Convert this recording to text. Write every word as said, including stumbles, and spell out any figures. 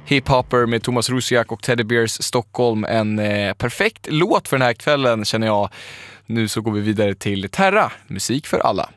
Hip-hopper med Thomas Rusiak och Teddy Bears Stockholm. En eh, perfekt låt för den här kvällen känner jag. Nu så går vi vidare till Terra, musik för alla.